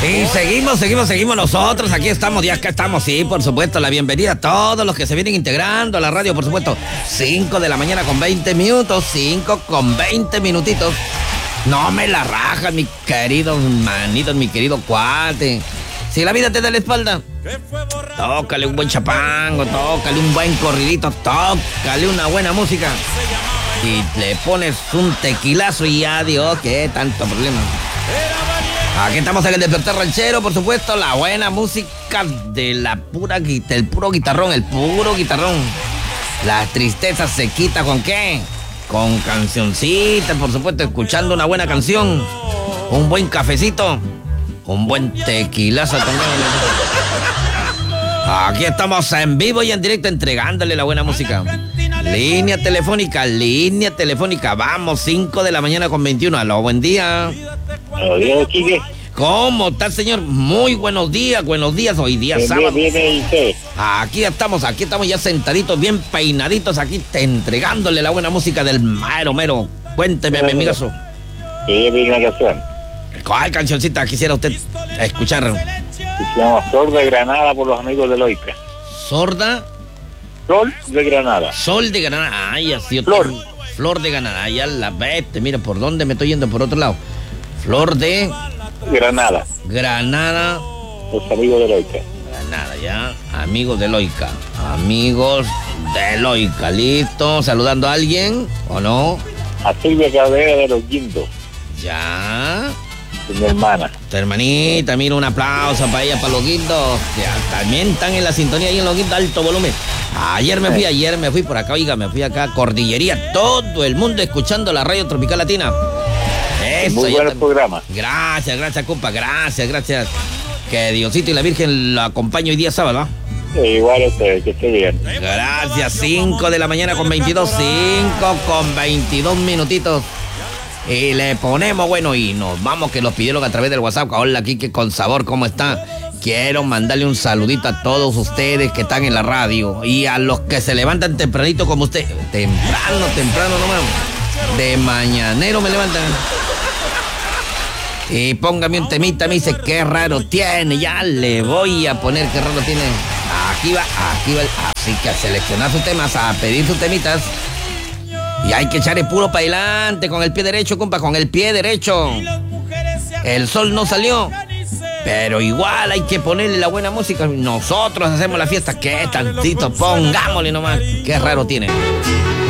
Y seguimos nosotros, aquí estamos, ya que estamos, sí, por supuesto, la bienvenida a todos los que se vienen integrando a la radio, por supuesto, 5 de la mañana con 20 minutos, 5 con 20 minutitos. No me la rajas, mi querido manito, mi querido cuate. Si la vida te da la espalda, tócale un buen chapango, tócale un buen corridito, tócale una buena música. Y le pones un tequilazo y adiós, qué tanto problema. Aquí estamos en el Despertar Ranchero, por supuesto, la buena música de la el puro guitarrón. La tristeza se quita ¿con qué? Con cancioncitas, por supuesto, escuchando una buena canción, un buen cafecito, un buen tequilazo también. Aquí estamos en vivo y en directo entregándole la buena música. Línea telefónica, vamos, 5 de la mañana con 21. Aló, buen día. Buenos días, Quique. ¿Cómo está, señor? Muy buenos días, hoy día sábado. Bien. Aquí estamos ya sentaditos, bien peinaditos, aquí entregándole la buena música del mero. Cuénteme, mi amigazo. Sí, una canción. ¿Cuál cancioncita quisiera usted escuchar? Se llama Flor de Granada por los amigos de Loica. ¿Sorda? Sol de Granada. Sol de Granada. Ay, así. Flor de Granada. Ya la vete, mira por dónde me estoy yendo, por otro lado. Flor de Granada. Los amigos de Loica. Granada, ya. Amigos de Loica. ¿Listo? ¿Saludando a alguien o no? A Silvia Cabrera de Los Guindos. Ya. Mi hermana. Tu hermanita, mira, un aplauso para ella, para Los Guindos. Ya, también están en la sintonía ahí en Los Guindos, alto volumen. Ayer me fui por acá, oiga, me fui acá, Cordillería, todo el mundo escuchando la radio Tropical Latina. Eso, muy buen programa. Gracias, compa, gracias. Que Diosito y la Virgen la acompañen hoy día sábado, ¿no? Igual que esté bien. Gracias, 5 de la mañana con 22, 5 con 22 minutitos. Y le ponemos, bueno, y nos vamos, que los pidieron a través del WhatsApp. Hola, Quique, con sabor, ¿cómo está? Quiero mandarle un saludito a todos ustedes que están en la radio y a los que se levantan tempranito como usted. Temprano nomás. De mañanero me levantan. Y póngame un temita, me dice, qué raro tiene, ya le voy a poner qué raro tiene. Aquí va. Así que a seleccionar sus temas, a pedir sus temitas. Y hay que echar el puro para adelante con el pie derecho, compa, con el pie derecho. El sol no salió, pero igual hay que ponerle la buena música. Nosotros hacemos la fiesta, que tantito, pongámosle nomás. Qué raro tiene.